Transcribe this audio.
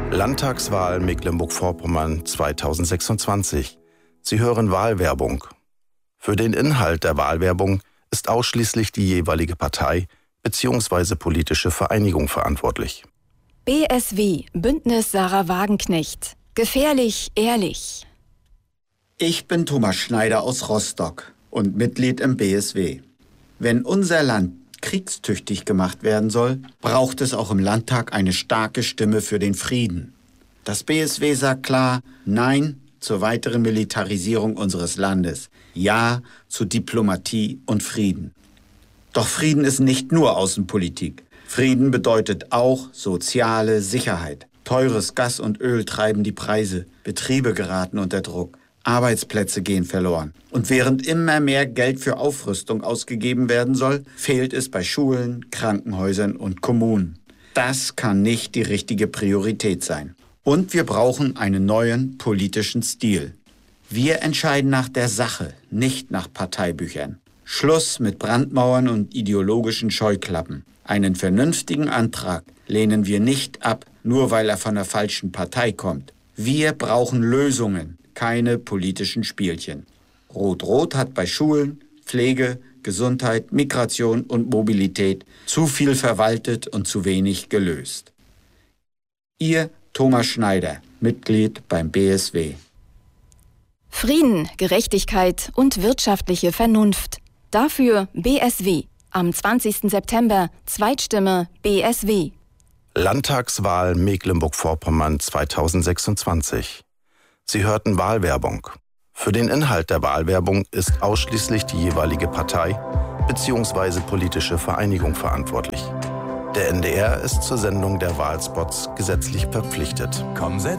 Landtagswahl Mecklenburg-Vorpommern 2026. Sie hören Wahlwerbung. Für den Inhalt der Wahlwerbung ist ausschließlich die jeweilige Partei bzw. politische Vereinigung verantwortlich. BSW, Bündnis Sarah Wagenknecht. Gefährlich, ehrlich. Ich bin Thomas Schneider aus Rostock und Mitglied im BSW. Wenn unser Land kriegstüchtig gemacht werden soll, braucht es auch im Landtag eine starke Stimme für den Frieden. Das BSW sagt klar Nein zur weiteren Militarisierung unseres Landes, Ja zu Diplomatie und Frieden. Doch Frieden ist nicht nur Außenpolitik. Frieden bedeutet auch soziale Sicherheit. Teures Gas und Öl treiben die Preise, Betriebe geraten unter Druck, Arbeitsplätze gehen verloren. Und während immer mehr Geld für Aufrüstung ausgegeben werden soll, fehlt es bei Schulen, Krankenhäusern und Kommunen. Das kann nicht die richtige Priorität sein. Und wir brauchen einen neuen politischen Stil. Wir entscheiden nach der Sache, nicht nach Parteibüchern. Schluss mit Brandmauern und ideologischen Scheuklappen. Einen vernünftigen Antrag lehnen wir nicht ab, nur weil er von der falschen Partei kommt. Wir brauchen Lösungen, keine politischen Spielchen. Rot-Rot hat bei Schulen, Pflege, Gesundheit, Migration und Mobilität zu viel verwaltet und zu wenig gelöst. Ihr Thomas Schneider, Mitglied beim BSW. Frieden, Gerechtigkeit und wirtschaftliche Vernunft. Dafür BSW. Am 20. September, Zweitstimme BSW. Landtagswahl Mecklenburg-Vorpommern 2026. Sie hörten Wahlwerbung. Für den Inhalt der Wahlwerbung ist ausschließlich die jeweilige Partei bzw. politische Vereinigung verantwortlich. Der NDR ist zur Sendung der Wahlspots gesetzlich verpflichtet.